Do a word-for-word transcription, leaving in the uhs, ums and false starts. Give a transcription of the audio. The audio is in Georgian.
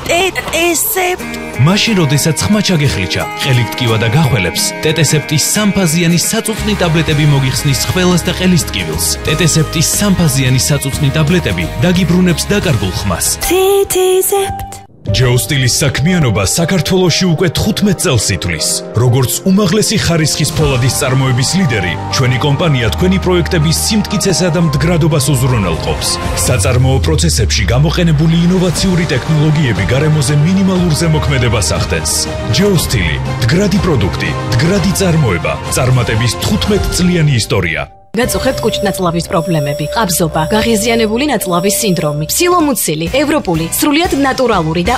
ტეტესეპტ. მაშინ როდესაც ხმა ჩაგეხლიჩა, ყელით ტკივა და გახველებს, ტეტესეპტის სამფაზიანი საწუწნი ტაბლეტები მოგიხსნის ხველას და ყელის ტკივილს. ტეტესეპტის სამფაზიანი საწუწნი ტაბლეტები დაგიბრუნებს დაკარგულ ხმას. ტეტესეპტ. ჯეოსტილის საქმიანობა საქართველოში უკვე თხუთმეტ წელს ითვლის. როგორც უმაღლესი ხარისხის ფოლადის წარმოების ლიდერი, ჩვენი კომპანია თქვენი პროექტების სიმტკიცესა და მდგრადობას უზრუნველყოფს. საწარმოო პროცესებში გამოყენებული ინოვაციური ტექნოლოგიები გარემოზე მინიმალურ ზემოქმედებას ახდენს. ჯეოსტილი, მდგრადი პროდუქტი, მდგრადი წარმოება, წარმატების თხუთმეტ წლიანი ისტორია. გაწუხებთ კუჭ-ნაწლავის პრობლემები, ყაბზობა, გაღიზიანებული ნაწლავის სინდრომი, ფსილომუცილი, ევროპული, სრულიად ნატურალური და